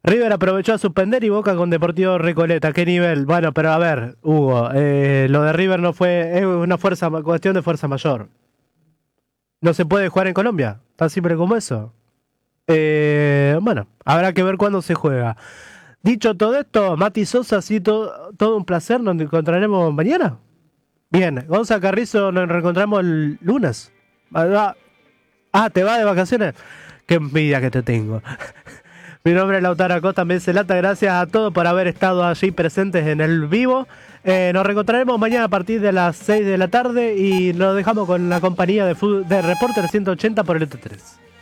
River aprovechó a suspender y Boca con Deportivo Recoleta. ¿Qué nivel? Bueno, pero a ver, Hugo, lo de River no fue, es una cuestión de fuerza mayor. No se puede jugar en Colombia, tan simple como eso. Bueno, habrá que ver cuándo se juega. Dicho todo esto, Mati Sosa, sí, todo un placer. Nos encontraremos mañana. Bien, Gonza Carrizo, nos reencontramos el lunes. ¿Te vas de vacaciones? Qué envidia que te tengo. Mi nombre es Lautaro Acosta, me dice Lata, gracias a todos por haber estado allí presentes en el vivo. Nos reencontraremos mañana a partir de las 6 de la tarde y nos dejamos con la compañía de Reporter 180 por el ET3.